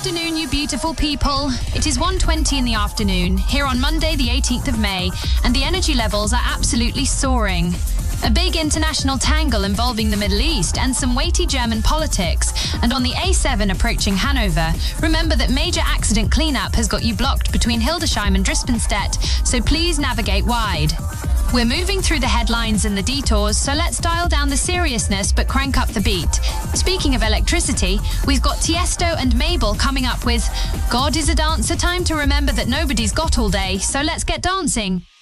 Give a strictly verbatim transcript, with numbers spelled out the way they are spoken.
afternoon, you beautiful people. It is one twenty in the afternoon, here on Monday the eighteenth of May, and the energy levels are absolutely soaring. A big international tangle involving the Middle East and some weighty German politics. And on the A seven approaching Hanover, remember that major accident cleanup has got you blocked between Hildesheim and Drispenstedt, so please navigate wide. We're moving through the headlines and the detours, so let's dial down the seriousness but crank up the beat. Speaking of electricity, we've got Tiesto and Mabel coming up with God is a Dancer, time to remember that nobody's got all day, so let's get dancing.